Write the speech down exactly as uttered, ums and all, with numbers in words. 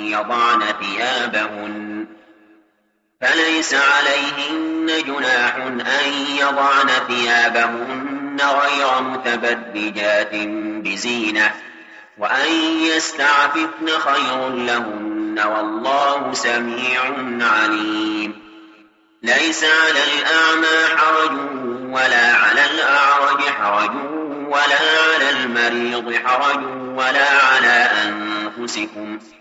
يضعن ثيابهن فليس عليهن جناح أن يضعن ثيابهن غير متبرجات بزينة وأن يستعففن خير لهن والله سميع عليم. ليس على الأعمى حرج ولا على الأعرج حرج ولا على المريض حرج ولا على أنفسكم